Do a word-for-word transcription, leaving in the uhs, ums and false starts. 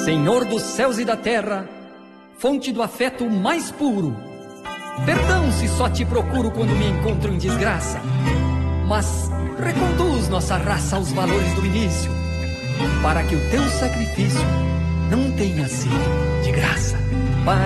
Senhor dos céus e da terra, fonte do afeto mais puro, perdão se só te procuro quando me encontro em desgraça, mas reconduz nossa raça aos valores do início, para que o teu sacrifício não tenha sido de graça.